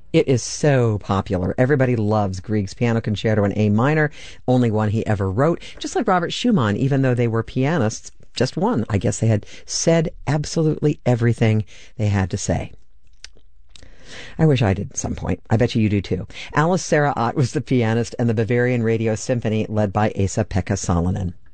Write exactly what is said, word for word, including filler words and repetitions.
It is so popular. Everybody loves Grieg's Piano Concerto in A minor, only one he ever wrote. Just like Robert Schumann, even though they were pianists, just one. I guess they had said absolutely everything they had to say. I wish I did at some point. I bet you you do too. Alice Sarah Ott was the pianist, and the Bavarian Radio Symphony led by Esa-Pekka Salonen.